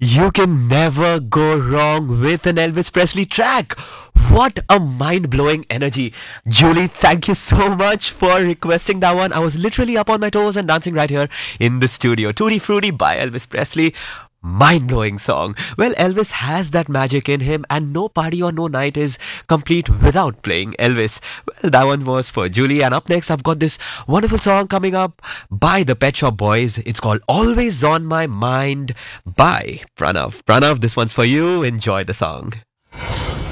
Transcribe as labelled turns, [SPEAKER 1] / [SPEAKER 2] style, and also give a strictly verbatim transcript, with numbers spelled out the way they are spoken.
[SPEAKER 1] You can never go wrong with an Elvis Presley track. What a mind blowing energy. Julie, thank you so much for requesting that one. I was literally up on my toes and dancing right here in the studio. Tutti Frutti by Elvis Presley. Mind blowing song. Well, Elvis has that magic in him, and no party or no night is complete without playing Elvis. Well, that one was for Julie. And up next, I've got this wonderful song coming up by the Pet Shop Boys. It's called Always on My Mind by Pranav. Pranav, this one's for you. Enjoy the song.